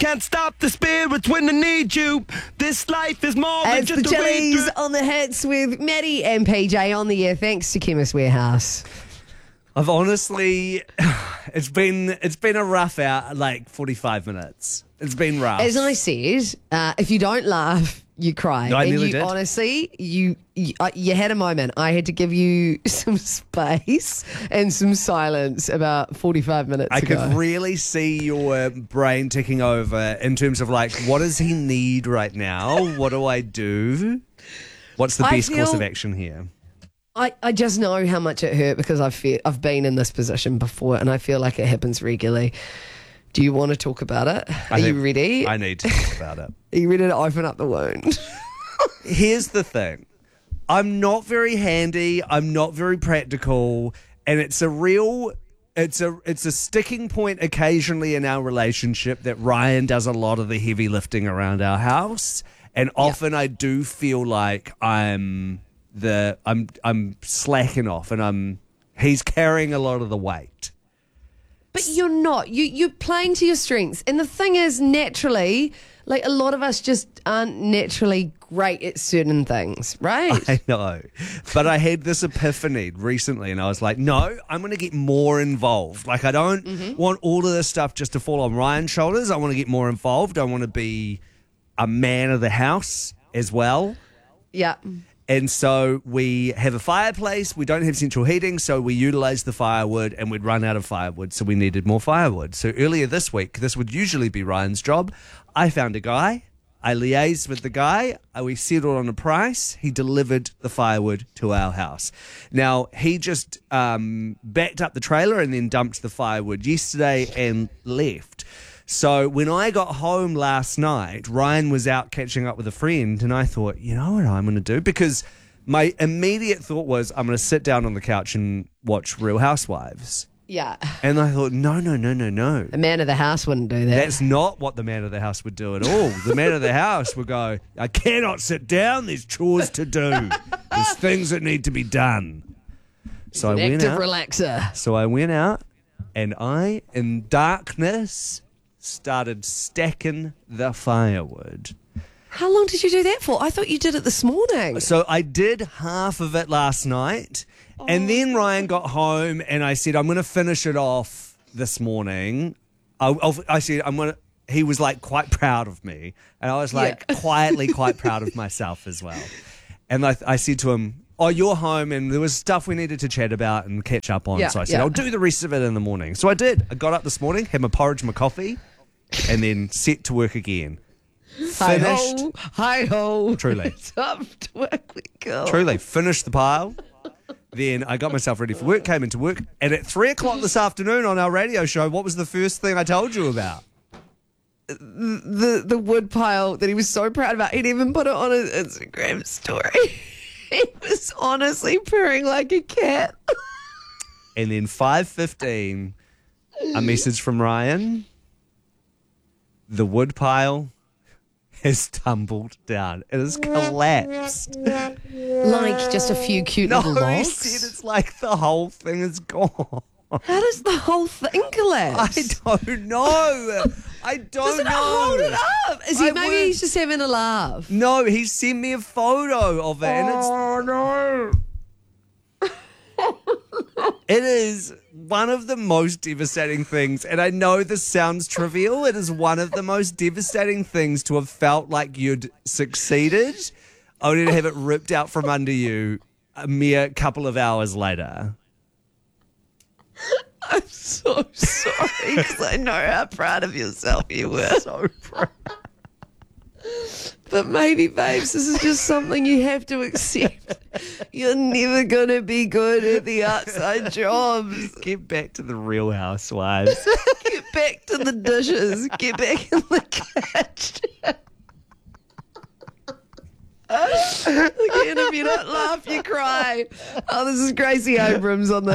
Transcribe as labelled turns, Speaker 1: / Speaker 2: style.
Speaker 1: Can't stop the spirits when they need you. This life is more than
Speaker 2: It's
Speaker 1: just
Speaker 2: the
Speaker 1: a read
Speaker 2: Chili's
Speaker 1: through.
Speaker 2: on the hits with Maddie and PJ on the air. Thanks to Chemist Warehouse.
Speaker 3: I've honestly, it's been a rough hour, like 45 minutes. It's been rough.
Speaker 2: As I said, if you don't laugh, you cry.
Speaker 3: No, I
Speaker 2: and
Speaker 3: nearly
Speaker 2: you,
Speaker 3: did.
Speaker 2: honestly, you had a moment. I had to give you some space and some silence about 45 minutes
Speaker 3: I
Speaker 2: ago.
Speaker 3: could really see your brain ticking over in terms of like, what does he need right now? What do I do? What's the
Speaker 2: I
Speaker 3: best course
Speaker 2: feel-
Speaker 3: of action here?
Speaker 2: I just know how much it hurt because I've been in this position before and I feel like it happens regularly. Do you want to talk about it? Are you ready?
Speaker 3: I need to talk about it.
Speaker 2: Are you ready to open up the wound?
Speaker 3: Here's the thing. I'm not very handy. I'm not very practical. And it's a sticking point occasionally in our relationship that Ryan does a lot of the heavy lifting around our house. And often I do feel like I'm slacking off and he's carrying a lot of the weight.
Speaker 2: But you're not. You're playing to your strengths. And the thing is, naturally, like a lot of us just aren't naturally great at certain things, right?
Speaker 3: I know. But I had this epiphany recently and I was like, no, I'm going to get more involved. Like I don't want all of this stuff just to fall on Ryan's shoulders. I want to get more involved. I want to be a man of the house as well.
Speaker 2: Yeah.
Speaker 3: And so we have a fireplace. We don't have central heating, so we utilize the firewood and we'd run out of firewood, so we needed more firewood. So earlier this week, this would usually be Ryan's job. I found a guy. I liaised with the guy. We settled on a price. He delivered the firewood to our house. Now, he just backed up the trailer and then dumped the firewood yesterday and left. So when I got home last night, Ryan was out catching up with a friend, and I thought, you know what I'm going to do? Because my immediate thought was, I'm going to sit down on the couch and watch Real Housewives.
Speaker 2: Yeah.
Speaker 3: And I thought, no.
Speaker 2: A man of the house wouldn't do that.
Speaker 3: That's not what the man of the house would do at all. The man of the house would go, I cannot sit down. There's chores to do. There's things that need to be done. So I went
Speaker 2: active
Speaker 3: out.
Speaker 2: relaxer.
Speaker 3: So I went out, and I, in darkness, started stacking the firewood.
Speaker 2: How long did you do that for? I thought you did it this morning.
Speaker 3: So I did half of it last night, and then Ryan got home, and I said, I'm going to finish it off this morning. I said, I'm going to. He was like quite proud of me, and I was like quietly quite proud of myself as well. And I said to him, oh, you're home, and there was stuff we needed to chat about and catch up on. So I said, I'll do the rest of it in the morning. So I did. I got up this morning, had my porridge, my coffee, and then set to work again. Finished.
Speaker 2: Hi-ho.
Speaker 3: Truly.
Speaker 2: It's up to work we go.
Speaker 3: Truly. Finished the pile. Then I got myself ready for work, came into work, and at 3 o'clock this afternoon on our radio show, what was the first thing I told you about?
Speaker 2: The wood pile that he was so proud about. He'd even put it on his Instagram story. He was honestly purring like a cat.
Speaker 3: And then 5:15, a message from Ryan. The wood pile has tumbled down. It has collapsed.
Speaker 2: Like just a few cute little
Speaker 3: No, he
Speaker 2: logs.
Speaker 3: said it's like the whole thing is gone.
Speaker 2: How does the whole thing collapse?
Speaker 3: I don't know. I don't
Speaker 2: Doesn't
Speaker 3: know.
Speaker 2: it hold it up? Is he
Speaker 3: I
Speaker 2: maybe
Speaker 3: would-
Speaker 2: he's just having a laugh?
Speaker 3: No, he sent me a photo of it, and it's
Speaker 2: no.
Speaker 3: it is one of the most devastating things. And I know this sounds trivial. It is one of the most devastating things to have felt like you'd succeeded, only to have it ripped out from under you a mere couple of hours later.
Speaker 2: I'm so sorry because I know how proud of yourself you were.
Speaker 3: So proud.
Speaker 2: But maybe, babes, this is just something you have to accept. You're never going to be good at the outside jobs.
Speaker 3: Get back to the Real Housewives.
Speaker 2: Get back to the dishes. Get back in the kitchen. Again, if you don't laugh, you cry. Oh, this is Gracie Abrams on the